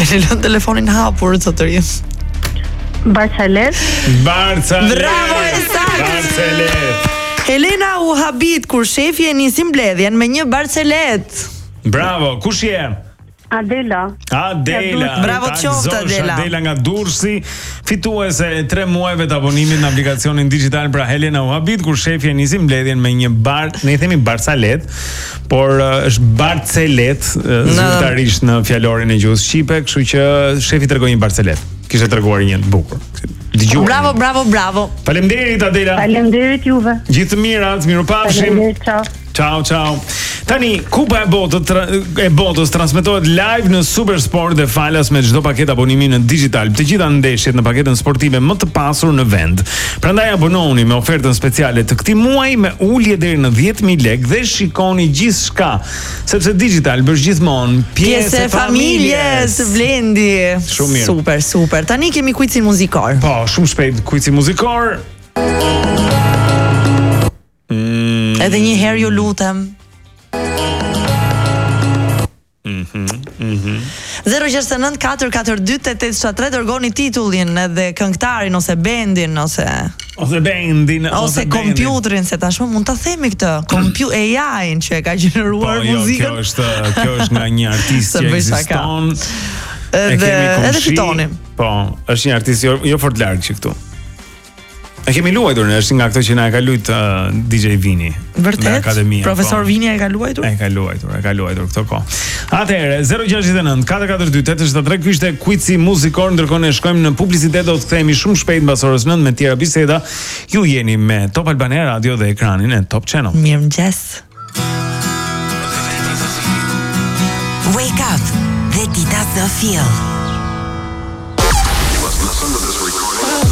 Keni lënë telefonin hapur zotërin. Barcelet. Bravo, saktë. Barcelet. Helena u habit kur shefi e nisi mbledhjen me një barcelet. Bravo, kush je? Adela. Bravo qoftë, Adela. Adela nga Durrësi, fituese e 3 muajve të abonimit në aplikacionin digital pra Helena u habit kur shefi e nisi mbledhjen me një ne i themi barcalet, por është barcelet zyrtarisht në fjalorin e gjuhës shqipe, kështu që shefi tregoi një barcelet. Kishte treguar një bukur. Bravo. Faleminderit Adela. Faleminderit juve. Gjithë të mirat, mirupafshim. Ciao. Tani Kupa e botës transmetohet live në Supersport dhe falas me çdo paketë abonimi në digital. Të gjitha ndeshjet në paketën sportive më të pasur në vend. Prandaj abonohuni me ofertën speciale të këtij muaji me ulje deri në 10.000 lekë dhe shikoni gjithçka, sepse digital bësh gjithmonë pjesë e familjes. Blendi. Shumë mirë. Super. Tani kemi quizin muzikor. Po, shumë shpejt quizi muzikor. Edhe një herë ju lutem. 069-442-8873 dërgoni titullin edhe këngëtarin ose bendin ose kompjuterin, se tashmë mund ta themi këtë, AI-n që e ka gjeneruar muzikën. Kjo është nga një artist që ekziston. Edhe fitoni. Po, është një artist jo fort larg që këtu. E kemi luajtur, është nga këto që na e ka luajt DJ Vini. Vërtet? Profesor Vini e ka luajtur? E ka luajtur këto kohë. Atëherë 069-442-8873 ky ishte quizi muzikor, ndërkohë ne shkojmë në publicitet, do të kthehemi shumë shpejt mbas orës 9 me tjera biseda. Ju jeni me Top Albania Radio dhe ekranin e Top Channel. Mirëmëngjes. Wake up dhe dita the feel.